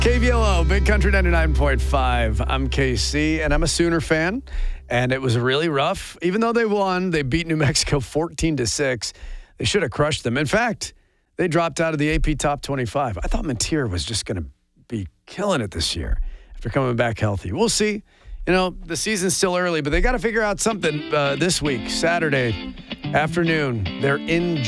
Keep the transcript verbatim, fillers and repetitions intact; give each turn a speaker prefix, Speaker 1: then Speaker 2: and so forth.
Speaker 1: K V L O, Big Country ninety-nine point five. I'm K C, and I'm a Sooner fan. And it was really rough. Even though they won, they beat New Mexico fourteen to six. They should have crushed them. In fact, they dropped out of the A P Top twenty-five. I thought Mateer was just going to be killing it this year after coming back healthy. We'll see. You know, the season's still early, but they got to figure out something uh, this week, Saturday afternoon. They're in